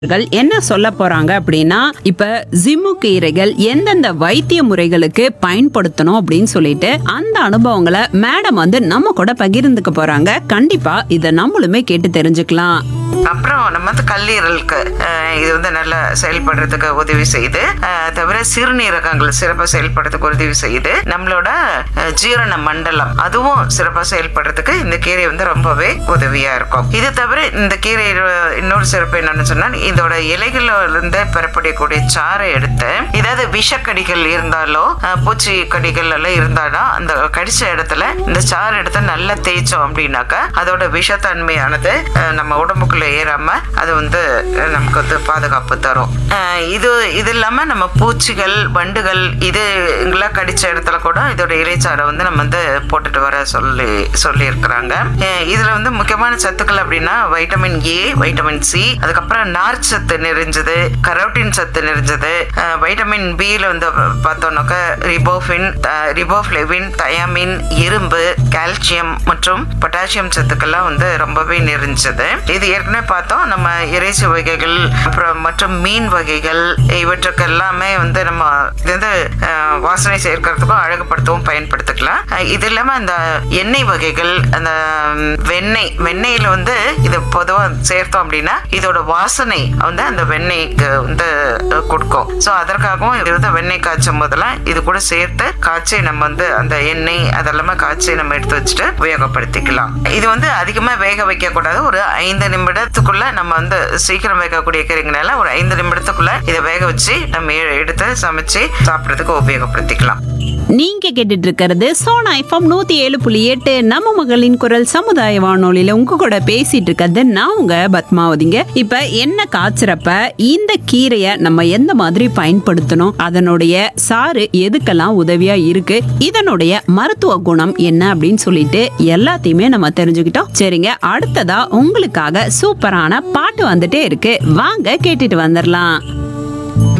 என்ன சொல்ல போறாங்க அப்படின்னா, இப்ப ஜிம்மு கீரைகள் எந்தெந்த வைத்திய முறைகளுக்கு பயன்படுத்தணும் அப்படின்னு சொல்லிட்டு அந்த அனுபவங்களை மேடம் வந்து நம்ம கூட பகிர்ந்துக்க போறாங்க. கண்டிப்பா இத நம்மளுமே கேட்டு தெரிஞ்சுக்கலாம். அப்புறம் நம்ம வந்து கல்லீரலுக்கு இது வந்து நல்லா செயல்படுறதுக்கு உதவி செய்யுது. தவிர சிறுநீரகங்கள் சிறப்பாக செயல்படுறதுக்கு உதவி செய்யுது. நம்மளோட ஜீரண மண்டலம் அதுவும் சிறப்பாக செயல்படுறதுக்கு இந்த கீரை வந்து ரொம்பவே உதவியா இருக்கும். இது தவிர இந்த கீரை இன்னொரு சிறப்பு என்னன்னு சொன்னா, இதோட இலைகள்ல இருந்து பெறப்படக்கூடிய சாறை எடுத்து ஏதாவது விஷக்கடிகள் இருந்தாலோ பூச்சி கடிகள் எல்லாம் இருந்தாலும் அந்த கடிச்ச இடத்துல இந்த சாறு எடுத்து நல்லா தேய்ச்சோம் அப்படின்னாக்கா அதோட விஷத்தன்மையானது நம்ம உடம்புக்குள்ள ஏறாம அது வந்து நமக்கு வந்து பாதுகாப்பு தரும். இது இல்லாம நம்ம பூச்சிகள் வண்டுகள் இதுங்கெல்லாம் கடிச்ச இடத்துல கூட இதோட இலைச்சாரை வந்து நம்ம வந்து போட்டுட்டு வர சொல்லி இருக்கிறாங்க. இதுல வந்து முக்கியமான சத்துக்கள் அப்படின்னா வைட்டமின் ஏ, வைட்டமின் சி, அதுக்கப்புறம் நார் சத்து நிறைஞ்சது, கரோட்டின் சத்து நிறைஞ்சது, வைட்டமின் பில வந்து பார்த்தோம்னாக்க ரிபோஃப்ளேவின், தயாமின், இரும்பு, கால்சியம் மற்றும் பொட்டாசியம் சத்துக்கள்லாம் வந்து ரொம்பவே நிறைஞ்சது. இது ஏற்கனவே பார்த்தோம். நம்ம இறைச்சி வகைகள் அப்புறம் மற்றும் மீன் வகைகள் இவற்றுக்கு எல்லாமே வந்து நம்ம இது வந்து வாசனை சேர்க்கிறதுக்கும் அழகுபடுத்தவும் பயன்படுத்திக்கலாம். இது இல்லாம அந்த எண்ணெய் வகைகள், அந்த வெண்ணெயில வந்து இது பொதுவா சேர்த்தோம் அப்படின்னா இதோட வாசனை வந்து அந்த வெண்ணெய்க்கு வந்து கொடுக்கும். ஸோ அதற்காகவும் இது வந்து வெண்ணெய் காய்ச்சும் போதெல்லாம் இது கூட சேர்த்து காய்ச்சி நம்ம வந்து அந்த எண்ணெய் அதெல்லாமே காய்ச்சி நம்ம எடுத்து வச்சுட்டு உபயோகப்படுத்திக்கலாம். இது வந்து அதிகமா வேக வைக்க கூடாது. ஒரு 5 நிமிடத்துக்குள்ள நம்ம வந்து சீக்கிரம் வேகக்கூடிய கீரைங்கனால ஒரு 5 நிமிடத்துக்குள்ள இதை வேக வச்சு நம்ம எடுத்து சமைச்சு சாப்பிட்றதுக்கு உபயோகப்படுத்திக்கலாம். நீங்க கேட்டுட்டு இருக்கிறது சோனா எஃப்எம் 107.8 நம்ம மகளின் குரல் சமுதாய வானொலியில உங்க கூட பேசிட்டு இருக்கிறது நான் உங்க பத்மாவதிங்க. இப்ப என்ன காய்ச்சறப்ப இந்த கீரைய நம்ம எந்த மாதிரி பயன்படுத்தணும், அதனுடைய சாறு எதுக்கெல்லாம் உதவியா இருக்கு, இதனுடைய மருத்துவ குணம் என்ன அப்படின்னு சொல்லிட்டு எல்லாத்தையுமே நம்ம தெரிஞ்சுக்கிட்டோம். சரிங்க, அடுத்ததா உங்களுக்காக சூப்பரான பாட்டு வந்துட்டே இருக்கு. வாங்க கேட்டுட்டு வந்துடலாம்.